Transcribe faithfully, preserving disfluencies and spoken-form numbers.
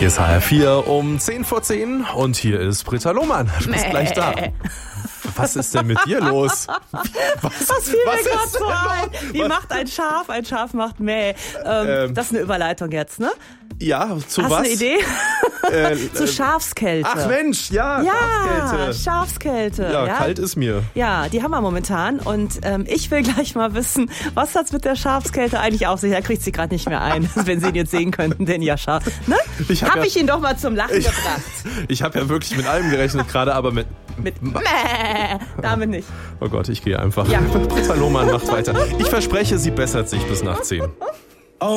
Hier ist H R vier um zehn vor zehn und hier ist Britta Lohmann. Du bist gleich da. Was ist denn mit dir los? Was, was fiel was mir gerade so ein? Wie was? Macht ein Schaf? Ein Schaf macht Mäh. Ähm, ähm, das ist eine Überleitung jetzt, ne? Ja, zu Hast was? Hast du eine Idee? Äh, Zu Schafskälte. Ach Mensch, ja, ja Schafskälte. Schafskälte. Ja, ja, kalt ist mir. Ja, die haben wir momentan und ähm, ich will gleich mal wissen, was hat's mit der Schafskälte eigentlich auf sich? Da kriegt sie gerade nicht mehr ein, wenn Sie ihn jetzt sehen könnten, den Jascha. Ne? Ich hab, hab ja, ich ihn doch mal zum Lachen ich, gebracht. Ich habe ja wirklich mit allem gerechnet gerade, aber mit... Mit Mäh, damit nicht. Oh Gott, ich gehe einfach. Ja. Britta Lohmann macht weiter. Ich verspreche, sie bessert sich bis nach zehn.